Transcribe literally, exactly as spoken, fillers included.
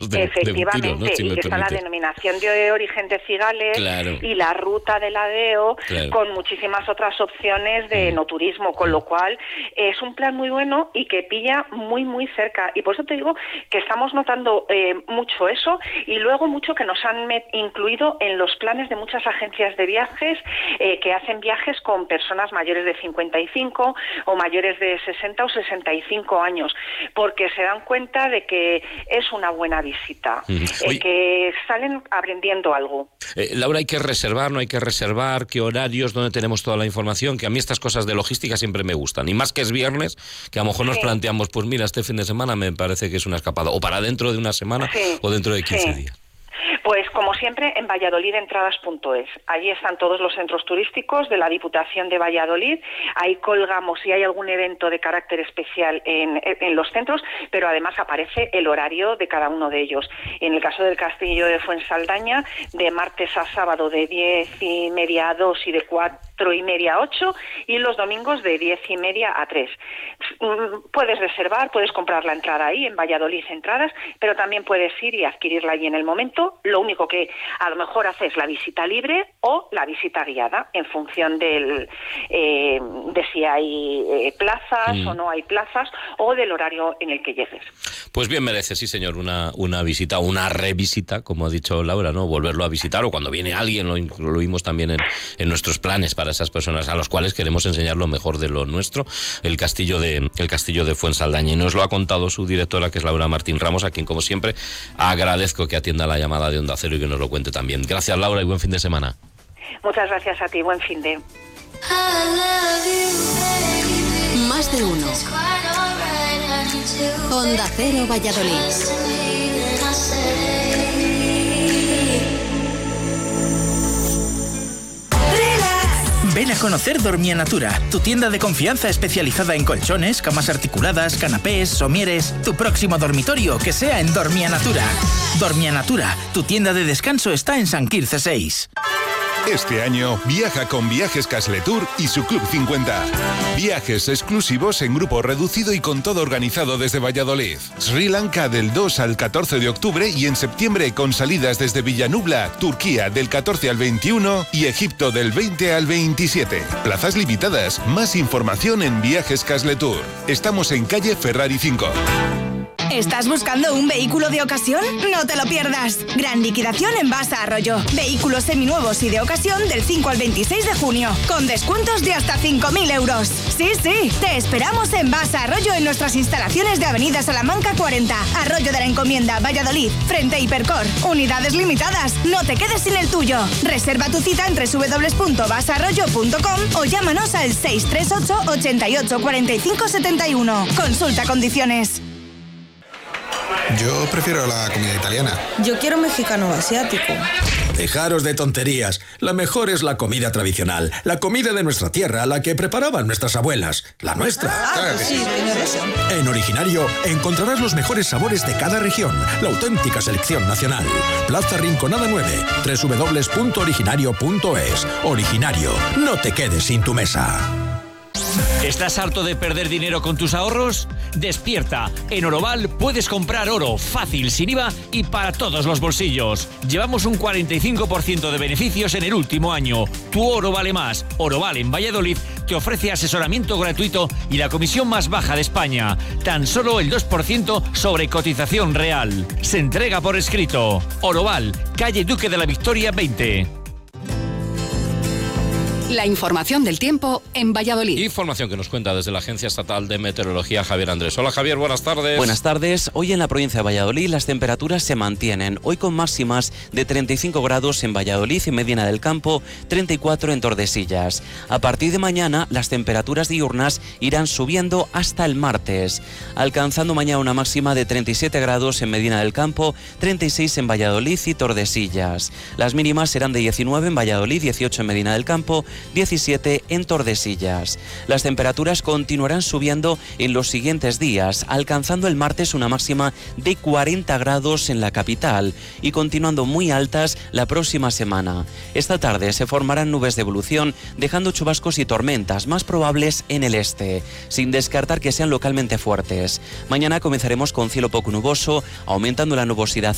hablamos de, efectivamente, de un tiro, ¿no? Si y me que está la permite. denominación de origen de Cigales, Claro. y la ruta del Adeo, Claro. con muchísimas otras opciones de Mm. no turismo, con lo cual es un plan muy bueno y que pilla muy, muy cerca. Y por eso te digo que estamos notando eh, mucho eso, y luego mucho que nos han met- incluido en los planes de muchas agencias de viajes eh, que hacen viajes con personas mayores de cincuenta y cinco o mayores de sesenta o sesenta y cinco años, porque se dan cuenta de que es una buena visita, Mm. eh, Oye, que salen aprendiendo algo. eh, Laura, ¿hay que reservar, no hay que reservar? ¿Qué horarios? ¿Dónde tenemos toda la información? Que a mí estas cosas de logística siempre me gustan. Y más que es viernes, que a lo mejor nos Sí. planteamos, pues mira, este fin de semana me parece que es una escapada. O para dentro de una semana Sí, o dentro de quince sí. días. Pues como siempre en valladolid entradas punto es. Allí están todos los centros turísticos de la Diputación de Valladolid. Ahí colgamos si hay algún evento de carácter especial en, en los centros, pero además aparece el horario de cada uno de ellos. En el caso del Castillo de Fuensaldaña, de martes a sábado de diez y media a dos y de cuatro y media a ocho, y los domingos de diez y media a tres. Puedes reservar, puedes comprar la entrada ahí en Valladolid Entradas, pero también puedes ir y adquirirla allí en el momento. Lo único que a lo mejor haces la visita libre o la visita guiada en función del eh, de si hay eh, plazas mm. o no hay plazas, o del horario en el que llegues. Pues bien merece, sí señor, una, una visita, una revisita, como ha dicho Laura, ¿no? Volverlo a visitar, o cuando viene alguien, lo incluimos también en, en nuestros planes para esas personas a las cuales queremos enseñar lo mejor de lo nuestro, el castillo de, el castillo de Fuensaldaña. Y nos lo ha contado su directora, que es Laura Martín Ramos, a quien, como siempre, agradezco que atienda la llamada de Onda Cero y que nos lo cuente también. Gracias, Laura, y buen fin de semana. Muchas gracias a ti, buen fin de... Más de uno. Onda Cero Valladolid. Ven a conocer Dormia Natura, tu tienda de confianza especializada en colchones, camas articuladas, canapés, somieres. Tu próximo dormitorio que sea en Dormia Natura. Dormia Natura, tu tienda de descanso está en San Quirze seis. Este año viaja con Viajes Casletur y su Club cincuenta. Viajes exclusivos en grupo reducido y con todo organizado desde Valladolid. Sri Lanka del dos al catorce de octubre y en septiembre con salidas desde Villanubla, Turquía del catorce al veintiuno y Egipto del veinte al veintisiete. Plazas limitadas. Más información en Viajes Casletur. Estamos en calle Ferrari cinco. ¿Estás buscando un vehículo de ocasión? No te lo pierdas. Gran liquidación en Basa Arroyo. Vehículos seminuevos y de ocasión del cinco al veintiséis de junio. Con descuentos de hasta cinco mil euros. Sí, sí. Te esperamos en Basa Arroyo en nuestras instalaciones de Avenida Salamanca cuarenta. Arroyo de la Encomienda, Valladolid. Frente a Hipercor. Unidades limitadas. No te quedes sin el tuyo. Reserva tu cita en doble u doble u doble u punto basa arroyo punto com o llámanos al seis tres ocho, ochenta y ocho, cuarenta y cinco, setenta y uno. Consulta condiciones. Yo prefiero la comida italiana. Yo quiero mexicano o asiático. Dejaros de tonterías. La mejor es la comida tradicional. La comida de nuestra tierra, la que preparaban nuestras abuelas. La nuestra. Ah, claro que sí, sí, tienes razón. En Originario encontrarás los mejores sabores de cada región. La auténtica selección nacional. Plaza Rinconada nueve. doble u doble u doble u punto originario punto es. Originario. No te quedes sin tu mesa. ¿Estás harto de perder dinero con tus ahorros? Despierta. En Oroval puedes comprar oro fácil, sin I V A y para todos los bolsillos. Llevamos un cuarenta y cinco por ciento de beneficios en el último año. Tu oro vale más. Oroval en Valladolid te ofrece asesoramiento gratuito y la comisión más baja de España. Tan solo el dos por ciento sobre cotización real. Se entrega por escrito. Oroval, calle Duque de la Victoria veinte. La información del tiempo en Valladolid. Información que nos cuenta desde la Agencia Estatal de Meteorología Javier Andrés. Hola Javier, buenas tardes. Buenas tardes. Hoy en la provincia de Valladolid las temperaturas se mantienen. Hoy con máximas de treinta y cinco grados en Valladolid y Medina del Campo, treinta y cuatro en Tordesillas. A partir de mañana las temperaturas diurnas irán subiendo hasta el martes, alcanzando mañana una máxima de treinta y siete grados en Medina del Campo, treinta y seis en Valladolid y Tordesillas. Las mínimas serán de diecinueve en Valladolid, dieciocho en Medina del Campo, diecisiete en Tordesillas. Las temperaturas continuarán subiendo en los siguientes días, alcanzando el martes una máxima de cuarenta grados en la capital y continuando muy altas la próxima semana. Esta tarde se formarán nubes de evolución, dejando chubascos y tormentas más probables en el este, sin descartar que sean localmente fuertes. Mañana comenzaremos con cielo poco nuboso, aumentando la nubosidad